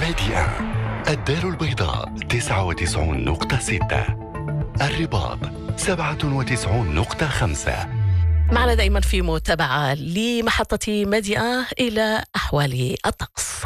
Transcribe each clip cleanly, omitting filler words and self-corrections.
ميديا الدار البيضاء 99.6، الرباط 97.5. معنا دائما في متابعة لمحطة ميديا إلى أحوال الطقس.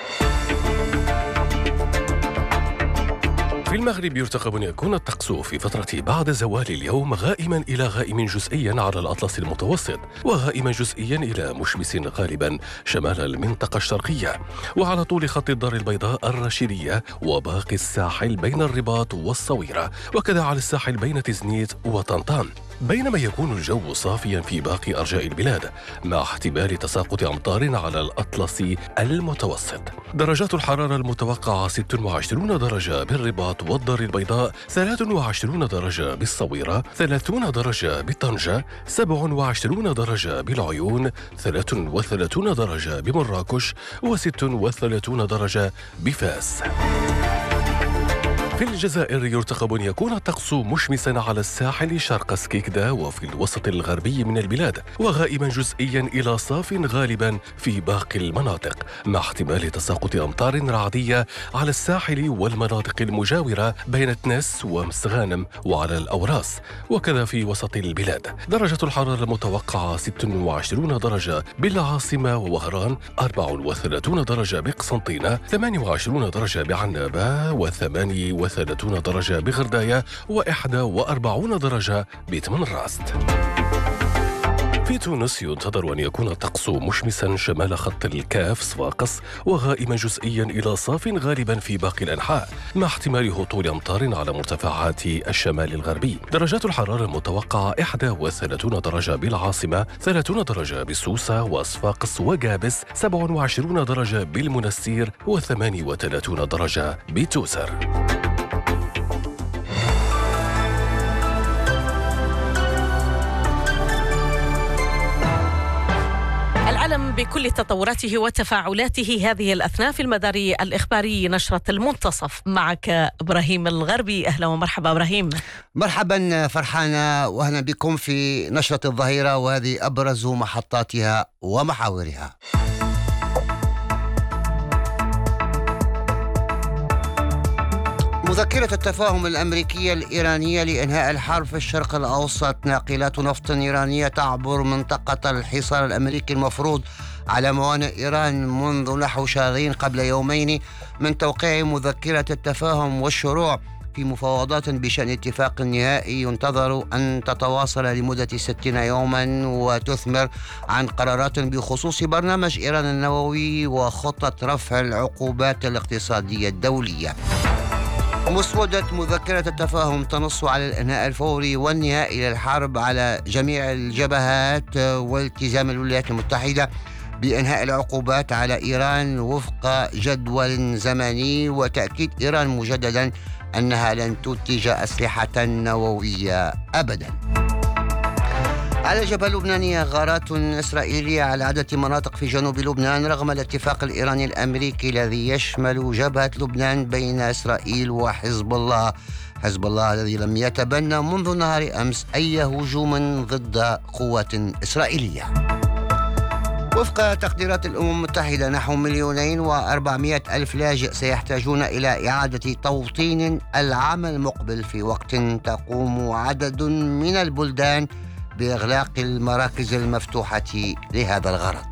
في المغرب يرتقب أن يكون الطقس في فترة بعد زوال اليوم غائما إلى غائم جزئيا على الأطلس المتوسط، وغائما جزئيا إلى مشمس غالبا شمال المنطقة الشرقية، وعلى طول خط الدار البيضاء الرشيدية وباقي الساحل بين الرباط والصويرة، وكذا على الساحل بين تزنيت وطنطان، بينما يكون الجو صافيا في باقي أرجاء البلاد مع احتمال تساقط أمطار على الأطلس المتوسط. درجات الحرارة المتوقعة 26 درجة بالرباط والدار البيضاء، 23 درجة بالصويرة، 30 درجة بطنجة، 27 درجة بالعيون، 33 درجة بمراكش، و36 درجة بفاس. في الجزائر يرتقب أن يكون الطقس مشمسا على الساحل شرق سكيكدا وفي الوسط الغربي من البلاد، وغائما جزئيا إلى صاف غالبا في باقي المناطق مع احتمال تساقط أمطار رعدية على الساحل والمناطق المجاورة بين تنس ومسغانم وعلى الأوراس، وكذا في وسط البلاد. درجة الحرارة المتوقعة 26 درجة بالعاصمة ووهران، 34 درجة بقسنطينة، 28 درجة بعنابة، و38 درجة بغرداية، و41 درجة بتمنراست. في تونس ينتظر أن يكون الطقس مشمسا شمال خط الكاف صفاقس، وغائما جزئيا إلى صاف غالبا في باقي الأنحاء مع احتمال هطول أمطار على مرتفعات الشمال الغربي. درجات الحرارة المتوقعة 31 درجة بالعاصمة، 30 درجة بسوسة وصفاقس وجابس، 27 درجة بالمنستير، و38 درجة بتوسر. العالم بكل تطوراته وتفاعلاته هذه الأثناء في المدار الإخباري نشرة المنتصف. معك إبراهيم الغربي. أهلا ومرحبا إبراهيم. مرحبا فرحانة، وأهلا بكم في نشرة الظهيرة، وهذه أبرز محطاتها ومحاورها. مذكرة التفاهم الأمريكية الإيرانية لإنهاء الحرب في الشرق الأوسط. ناقلات نفط إيرانية تعبر منطقة الحصار الأمريكي المفروض على موانئ إيران منذ نحو شهرين قبل يومين من توقيع مذكرة التفاهم والشروع في مفاوضات بشأن اتفاق نهائي ينتظر أن تتواصل لمدة 60 يوما وتثمر عن قرارات بخصوص برنامج إيران النووي وخطة رفع العقوبات الاقتصادية الدولية. مسودة مذكرة التفاهم تنص على الإنهاء الفوري والنهائي للحرب على جميع الجبهات والتزام الولايات المتحدة بإنهاء العقوبات على إيران وفق جدول زمني، وتأكيد إيران مجددا أنها لن تنتج أسلحة نووية أبدا. على الجبهة اللبنانية غارات إسرائيلية على عدة مناطق في جنوب لبنان رغم الاتفاق الإيراني الأمريكي الذي يشمل جبهة لبنان بين إسرائيل وحزب الله. حزب الله الذي لم يتبنى منذ نهار أمس أي هجوم ضد قوات إسرائيلية. وفق تقديرات الأمم المتحدة نحو 2,400,000 لاجئ سيحتاجون إلى إعادة توطين العام المقبل، في وقت تقوم عدد من البلدان بإغلاق المراكز المفتوحة لهذا الغرض.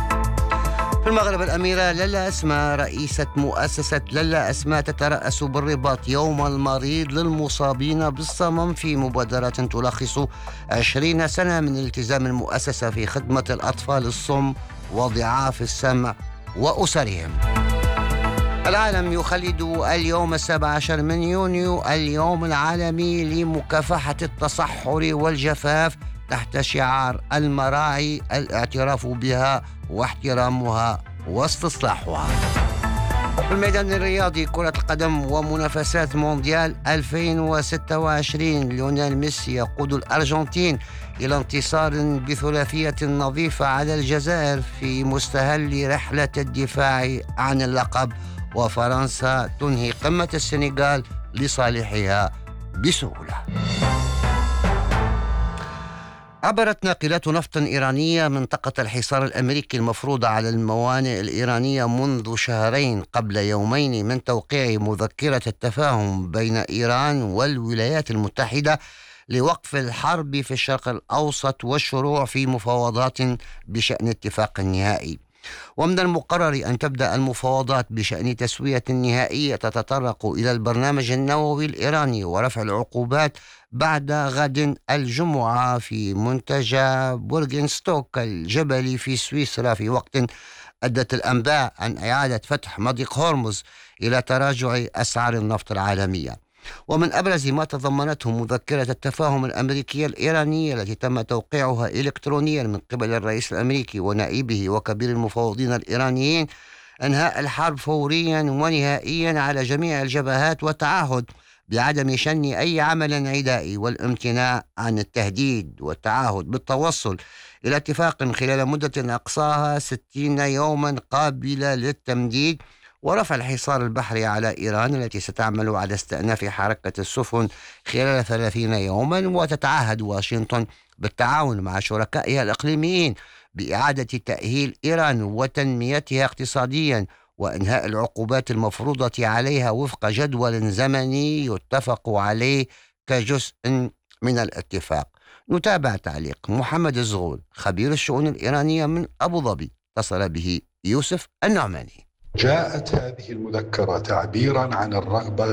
في المغرب الأميرة لالا أسماء رئيسة مؤسسة لالا أسماء تترأس بالرباط يوم المريض للمصابين بالصمم في مبادرة تلخص 20 سنة من التزام المؤسسة في خدمة الأطفال الصم وضعاف السمع وأسرهم. العالم يخلد اليوم 17 من يونيو اليوم العالمي لمكافحة التصحر والجفاف تحت شعار المراعي الاعتراف بها واحترامها واستصلاحها. في الميدان الرياضي كرة القدم ومنافسات مونديال 2026 ليونيل ميسي يقود الأرجنتين إلى انتصار بثلاثية نظيفة على الجزائر في مستهل رحلة الدفاع عن اللقب، وفرنسا تنهي قمة السنغال لصالحها بسهولة. عبرت ناقلات نفط إيرانية منطقة الحصار الأمريكي المفروضة على الموانئ الإيرانية منذ شهرين قبل يومين من توقيع مذكرة التفاهم بين إيران والولايات المتحدة لوقف الحرب في الشرق الأوسط والشروع في مفاوضات بشأن اتفاق نهائي. ومن المقرر أن تبدأ المفاوضات بشأن تسوية نهائية تتطرق إلى البرنامج النووي الإيراني ورفع العقوبات بعد غد الجمعة في منتجع بورغنستوك الجبلي في سويسرا، في وقت أدت الأنباء عن إعادة فتح مضيق هرمز إلى تراجع أسعار النفط العالمية. ومن أبرز ما تضمنته مذكرة التفاهم الأمريكية الإيرانية التي تم توقيعها إلكترونيا من قبل الرئيس الأمريكي ونائبه وكبير المفوضين الإيرانيين إنهاء الحرب فوريا ونهائيا على جميع الجبهات، وتعهد بعدم شن أي عمل عدائي والامتناع عن التهديد، والتعهد بالتوصل إلى اتفاق خلال مدة أقصاها 60 يوما قابلة للتمديد، ورفع الحصار البحري على إيران التي ستعمل على استئناف حركة السفن خلال 30 يوما. وتتعهد واشنطن بالتعاون مع شركائها الإقليميين بإعادة تأهيل إيران وتنميتها اقتصاديا وإنهاء العقوبات المفروضة عليها وفق جدول زمني يتفق عليه كجزء من الاتفاق. نتابع تعليق محمد الزغول خبير الشؤون الإيرانية من أبو ظبي، اتصل به يوسف النعماني. جاءت هذه المذكرة تعبيرا عن الرغبة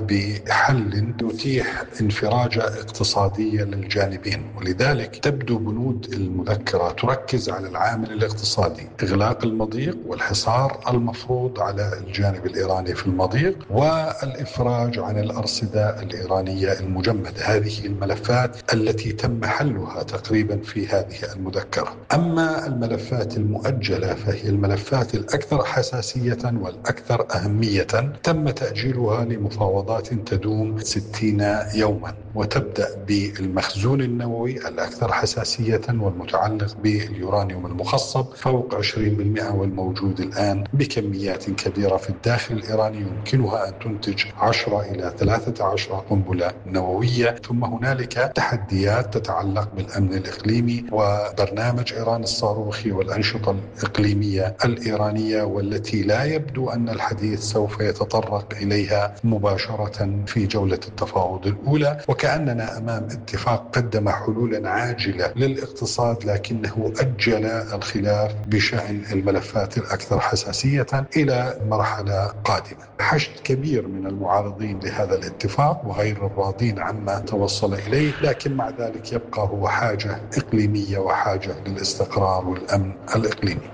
بحل يتيح انفراجة اقتصادية للجانبين، ولذلك تبدو بنود المذكرة تركز على العامل الاقتصادي، إغلاق المضيق والحصار المفروض على الجانب الإيراني في المضيق والإفراج عن الأرصدة الإيرانية المجمدة. هذه الملفات التي تم حلها تقريبا في هذه المذكرة. أما الملفات المؤجلة فهي الملفات الأكثر حساسية والأكثر أهمية تم تأجيلها لمفاوضات تدوم 60 يوما، وتبدأ بالمخزون النووي الأكثر حساسية والمتعلق باليورانيوم المخصب فوق 20%، والموجود الآن بكميات كبيرة في الداخل الإيراني يمكنها أن تنتج 10 إلى 13 قنبلة نووية. ثم هنالك تحديات تتعلق بالأمن الإقليمي وبرنامج إيران الصاروخي والأنشطة الإقليمية الإيرانية، والتي لا يبدو أن الحديث سوف يتطرق إليها مباشرة في جولة التفاوض الأولى، وكأننا أمام اتفاق قدم حلولا عاجلة للاقتصاد لكنه أجل الخلاف بشأن الملفات الأكثر حساسية إلى مرحلة قادمة. حشد كبير من المعارضين لهذا الاتفاق وغير الراضين عما توصل إليه، لكن مع ذلك يبقى هو حاجة إقليمية وحاجة للاستقرار والأمن الإقليمي.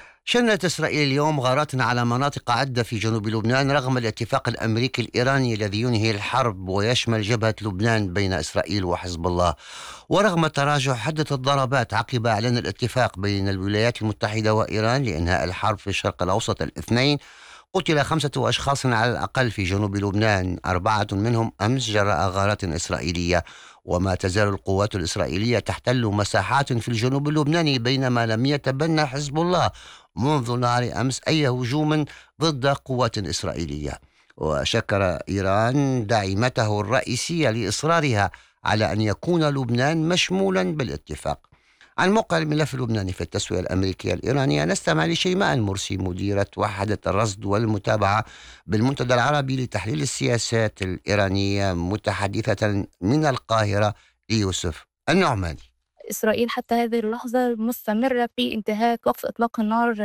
شنت إسرائيل اليوم غارات على مناطق عدة في جنوب لبنان رغم الاتفاق الأمريكي الإيراني الذي ينهي الحرب ويشمل جبهة لبنان بين إسرائيل وحزب الله، ورغم تراجع حدة الضربات عقب إعلان الاتفاق بين الولايات المتحدة وإيران لإنهاء الحرب في الشرق الأوسط الاثنين. قتل 5 أشخاص على الأقل في جنوب لبنان، 4 منهم أمس جراء غارات إسرائيلية. وما تزال القوات الإسرائيلية تحتل مساحات في الجنوب اللبناني بينما لم يتبنى حزب الله منذ نهار أمس أي هجوم ضد قوات إسرائيلية. وشكر إيران داعمته الرئيسية لإصرارها على أن يكون لبنان مشمولا بالاتفاق. عن موقع الملف اللبناني في التسوية الأمريكية الإيرانية نستمع لشيماء المرسي مديرة وحدة الرصد والمتابعة بالمنتدى العربي لتحليل السياسات الإيرانية متحدثة من القاهرة ليوسف النعماني. إسرائيل حتى هذه اللحظة مستمرة في انتهاك وقف إطلاق النار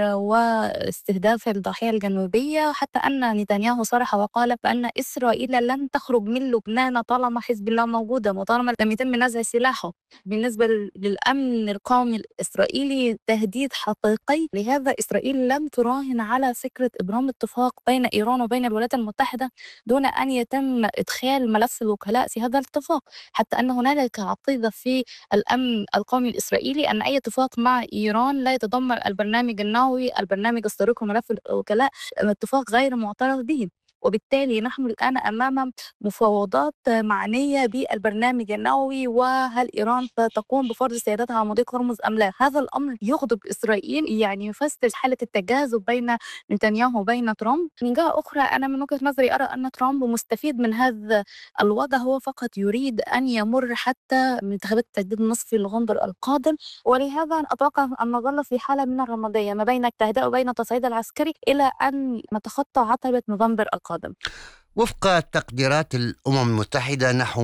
واستهداف الضاحية الجنوبية، حتى أن نتنياهو صرح وقال بأن إسرائيل لن تخرج من لبنان طالما حزب الله موجودة وطالما لم يتم نزع سلاحه. بالنسبة للأمن القومي الإسرائيلي تهديد حقيقي، لهذا إسرائيل لم تراهن على فكرة إبرام اتفاق بين إيران وبين الولايات المتحدة دون أن يتم إدخال ملف الوكلاء في هذا الاتفاق، حتى أن هنالك عقيدة في الأمن القومي الإسرائيلي أن أي اتفاق مع إيران لا يتضمن البرنامج النووي، البرنامج الصاروخي وملف الوكلاء، اتفاق غير معترف به. وبالتالي نحن الآن أمام مفاوضات معنية بالبرنامج النووي، وهل إيران تقوم بفرض سيادتها على مضيق هرمز أم لا. هذا الأمر يغضب إسرائيل، يعني يفسر حالة التجاذب بين نتنياهو وبين ترامب. من جهة أخرى أنا من وجهة نظري أرى أن ترامب مستفيد من هذا الوضع، هو فقط يريد أن يمر حتى من انتخابات التجديد النصفي لنوفمبر القادم، ولهذا أتوقع أن نظل في حالة من الرمادية ما بين التهدئة وبين التصعيد العسكري إلى أن نتخطى عتبة نوفمبر القادم. وفق تقديرات الأمم المتحدة نحو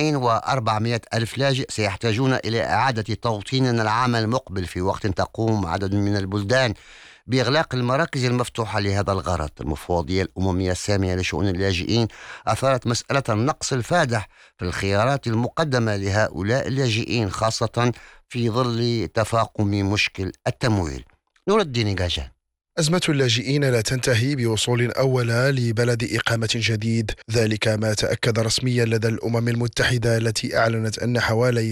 2,400,000 لاجئ سيحتاجون إلى إعادة توطين العام المقبل، في وقت تقوم عدد من البلدان بإغلاق المراكز المفتوحة لهذا الغرض. المفوضية الأممية السامية لشؤون اللاجئين أثارت مسألة النقص الفادح في الخيارات المقدمة لهؤلاء اللاجئين، خاصة في ظل تفاقم مشكل التمويل. نور الدين جاجان. أزمة اللاجئين لا تنتهي بوصول أول لبلد إقامة جديد، ذلك ما تأكد رسميا لدى الأمم المتحدة التي أعلنت أن حوالي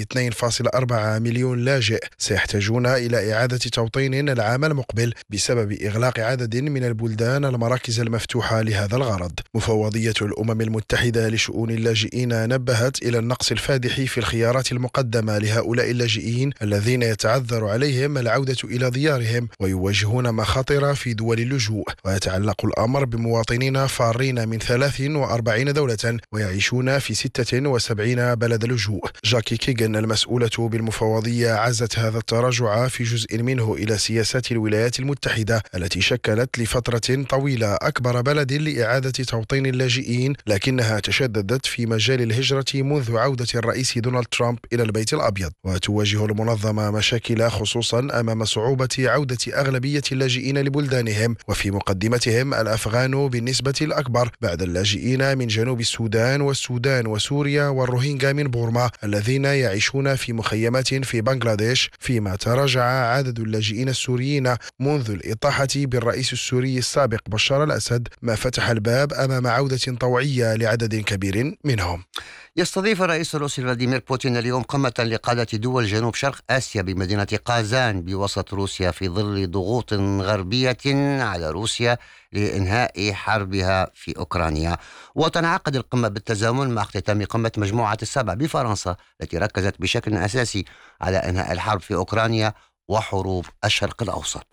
2.4 مليون لاجئ سيحتاجون إلى إعادة توطين العام المقبل بسبب إغلاق عدد من البلدان المراكز المفتوحة لهذا الغرض. مفوضية الأمم المتحدة لشؤون اللاجئين نبهت إلى النقص الفادح في الخيارات المقدمة لهؤلاء اللاجئين الذين يتعذر عليهم العودة إلى ديارهم ويواجهون مخاطر في دول اللجوء، ويتعلق الأمر بمواطنين فارين من 43 دولة ويعيشون في 76 بلد لجوء. جاكي كيغن المسؤولة بالمفوضية عزت هذا التراجع في جزء منه إلى سياسات الولايات المتحدة التي شكلت لفترة طويلة أكبر بلد لإعادة توطين اللاجئين، لكنها تشددت في مجال الهجرة منذ عودة الرئيس دونالد ترامب إلى البيت الأبيض. وتواجه المنظمة مشاكل خصوصا أمام صعوبة عودة أغلبية اللاجئين لبلدانهم، وفي مقدمتهم الأفغان بالنسبة الأكبر بعد اللاجئين من جنوب السودان وسوريا والروهينجا من بورما الذين يعيشون في مخيمات في بنغلاديش، فيما تراجع عدد اللاجئين السوريين منذ الإطاحة بالرئيس السوري السابق بشار الأسد، ما فتح الباب أمام عودة طوعية لعدد كبير منهم. يستضيف الرئيس الروسي فلاديمير بوتين اليوم قمة لقادة دول جنوب شرق آسيا بمدينة قازان بوسط روسيا، في ظل ضغوط غربية على روسيا لإنهاء حربها في أوكرانيا. وتنعقد القمة بالتزامن مع اختتام قمة مجموعة السبع بفرنسا التي ركزت بشكل أساسي على إنهاء الحرب في أوكرانيا وحروب الشرق الأوسط.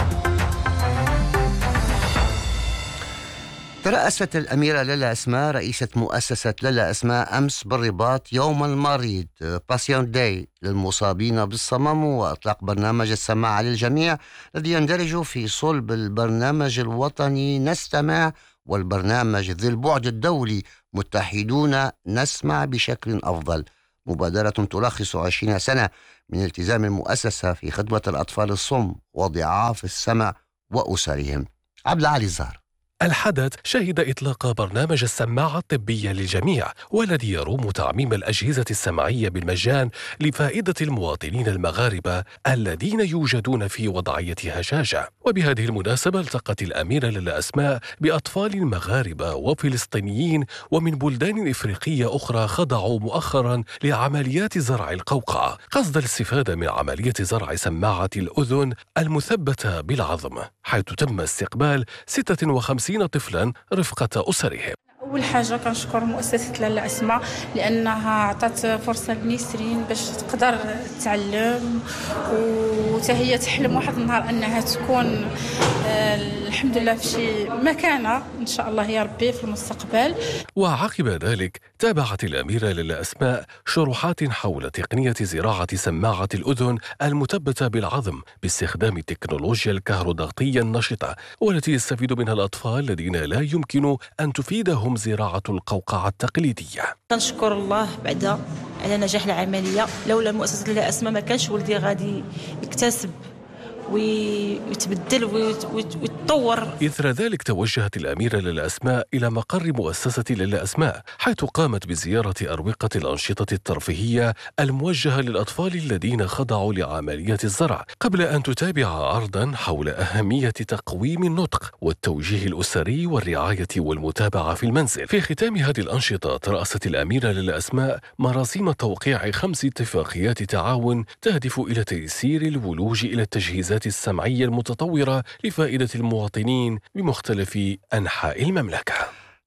ترأست الأميرة لالا أسماء رئيسة مؤسسة لالا أسماء أمس بالرباط يوم المريض باسيون داي للمصابين بالصمم، وإطلاق برنامج السماعة للجميع الذي يندرج في صلب البرنامج الوطني نستمع والبرنامج ذي البعد الدولي متحدون نسمع بشكل أفضل. مبادرة تلخص 20 سنة من التزام المؤسسة في خدمة الأطفال الصم وضعاف السمع وأسرهم. عبد العالي الزهر. الحدث شهد إطلاق برنامج السماعة الطبية للجميع، والذي يروم تعميم الأجهزة السمعية بالمجان لفائدة المواطنين المغاربة الذين يوجدون في وضعية هشاشة. وبهذه المناسبة التقت الأميرة لالا أسماء بأطفال مغاربة وفلسطينيين ومن بلدان إفريقية أخرى خضعوا مؤخرا لعمليات زرع القوقعة قصد الاستفادة من عملية زرع سماعة الأذن المثبتة بالعظم، حيث تم استقبال 56 طفلا رفقة أسرهم. أول حاجة كنشكر مؤسسة لالا أسماء لأنها عطات فرصة لنسرين باش تقدر تتعلم، وهي تحلم واحد النهار أنها تكون الحمد لله في شي مكانة إن شاء الله يا ربي في المستقبل. وعقب ذلك تابعت الأميرة لالا أسماء شروحات حول تقنية زراعة سماعة الأذن المثبتة بالعظم باستخدام التكنولوجيا الكهروضغطية النشطة، والتي يستفيد منها الأطفال الذين لا يمكن أن تفيدهم زراعة القوقعة التقليدية. نشكر الله بعد على نجاح العملية، لولا مؤسسة لالا أسماء ما كانش ولدي غادي يكتسب ويتبدل ويتطور. إثر ذلك توجهت الأميرة لالا أسماء إلى مقر مؤسسة لالا أسماء، حيث قامت بزيارة أروقة الأنشطة الترفيهية الموجهة للأطفال الذين خضعوا لعملية الزرع، قبل أن تتابع عرضا حول أهمية تقويم النطق والتوجيه الأسري والرعاية والمتابعة في المنزل. في ختام هذه الأنشطة ترأست الأميرة لالا أسماء مراسيم توقيع 5 اتفاقيات تعاون تهدف إلى تيسير الولوج إلى التجهيزات السمعية المتطورة لفائدة المواطنين بمختلف أنحاء المملكة.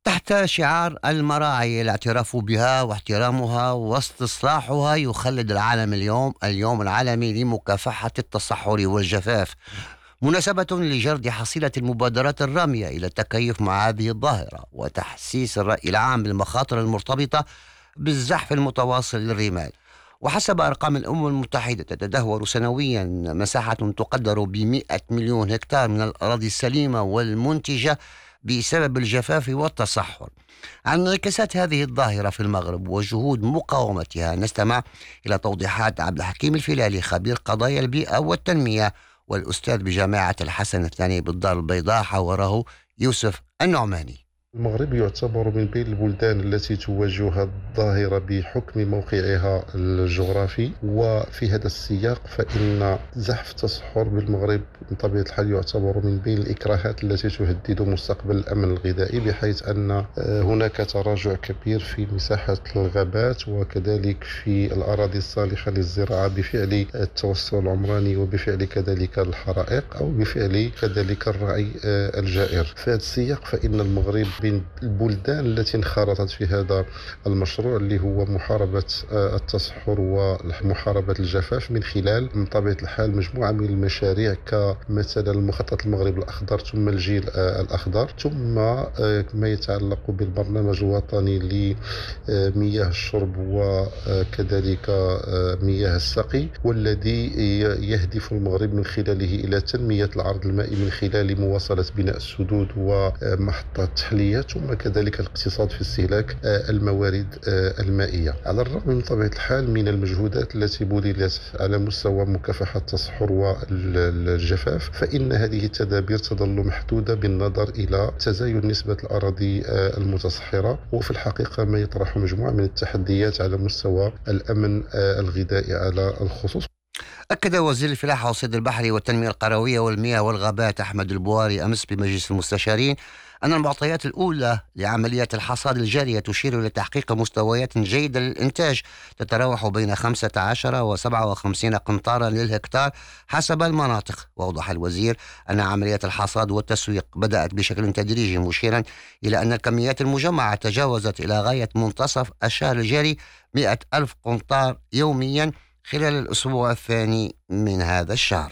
تحت شعار المراعي الاعتراف بها واحترامها واستصلاحها، يخلد العالم اليوم العالمي لمكافحة التصحر والجفاف، مناسبة لجرد حصيلة المبادرات الرامية إلى التكيف مع هذه الظاهرة وتحسيس الرأي العام بالمخاطر المرتبطة بالزحف المتواصل للرمال. وحسب أرقام الأمم المتحدة تتدهور سنويا مساحة تقدر ب100 مليون هكتار من الأراضي السليمة والمنتجة بسبب الجفاف والتصحر. عن انعكاسات هذه الظاهرة في المغرب وجهود مقاومتها نستمع إلى توضيحات عبد الحكيم الفلالي، خبير قضايا البيئة والتنمية والأستاذ بجامعة الحسن الثاني بالدار البيضاء، حوره يوسف النعماني. المغرب يعتبر من بين البلدان التي تواجهها الظاهرة بحكم موقعها الجغرافي، وفي هذا السياق فإن زحف التصحر بالمغرب من طبيعة الحال يعتبر من بين الإكراهات التي تهدد مستقبل الأمن الغذائي، بحيث أن هناك تراجع كبير في مساحة الغابات وكذلك في الأراضي الصالحة للزراعة بفعل التوسع العمراني وبفعل كذلك الحرائق أو بفعل كذلك الرعي الجائر. في هذا السياق فإن المغرب بين البلدان التي انخرطت في هذا المشروع اللي هو محاربة التصحر ومحاربة الجفاف من خلال من طبيعة الحال مجموعة من المشاريع كمثلا المخطط المغرب الأخضر ثم الجيل الأخضر ثم ما يتعلق بالبرنامج الوطني لمياه الشرب وكذلك مياه السقي، والذي يهدف المغرب من خلاله إلى تنمية العرض المائي من خلال مواصلة بناء السدود ومحطات تحلية ثم كذلك الاقتصاد في استهلاك الموارد المائية. على الرغم من طبيعة الحال من المجهودات التي بذلت على مستوى مكافحة التصحر والجفاف، فإن هذه التدابير تظل محدودة بالنظر إلى تزايد نسبة الأراضي المتصحرة، وفي الحقيقة ما يطرح مجموعة من التحديات على مستوى الأمن الغذائي على الخصوص. أكد وزير الفلاحة والصيد البحري والتنمية القروية والمياه والغابات أحمد البواري أمس بمجلس المستشارين أن المعطيات الأولى لعمليات الحصاد الجارية تشير إلى تحقيق مستويات جيدة للإنتاج تتراوح بين 15 و57 قنطارا للهكتار حسب المناطق. وأوضح الوزير أن عمليات الحصاد والتسويق بدأت بشكل تدريجي، مشيرا إلى أن الكميات المجمعة تجاوزت إلى غاية منتصف الشهر الجاري 100,000 قنطار يوميا خلال الأسبوع الثاني من هذا الشهر.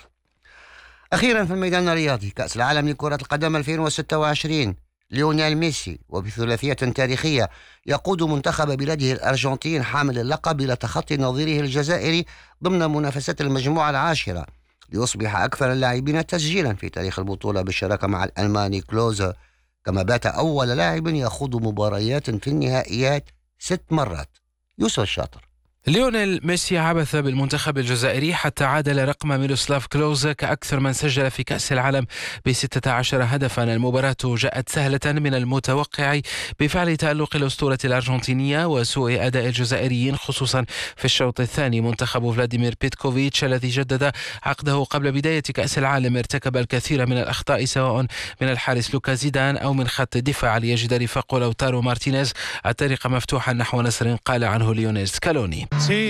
أخيرا في الميدان الرياضي، كأس العالم لكرة القدم 2026، ليونيل ميسي وبثلاثية تاريخية يقود منتخب بلاده الأرجنتين حامل اللقب إلى تخطي نظيره الجزائري ضمن منافسات المجموعة العاشرة، ليصبح أكثر اللاعبين تسجيلا في تاريخ البطولة بالشراكة مع الألماني كلوزا، كما بات أول لاعب يخوض مباريات في النهائيات 6 مرات. يوسف الشاطر. ليونيل ميسي عبث بالمنتخب الجزائري حتى عادل رقم ميروسلاف كلوزا كأكثر من سجل في كأس العالم ب16 هدفا. المباراة جاءت سهلة من المتوقع بفعل تألق الأسطورة الأرجنتينية وسوء أداء الجزائريين خصوصا في الشوط الثاني. منتخب فلاديمير بيتكوفيتش الذي جدد عقده قبل بداية كأس العالم ارتكب الكثير من الأخطاء سواء من الحارس لوكا زيدان أو من خط الدفاع ليجد رفاق لوتارو مارتينيز الطريق مفتوحا نحو نصر، قال عنه ليونيل سكالوني.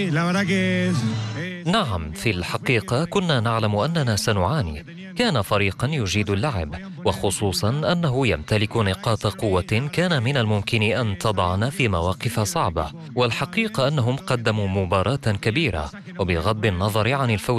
نعم، في الحقيقة كنا نعلم أننا سنعاني. كان فريقا يجيد اللعب، وخصوصا أنه يمتلك نقاط قوة كان من الممكن أن تضعنا في مواقف صعبة، والحقيقة أنهم قدموا مباراة كبيرة، وبغض النظر عن الفوز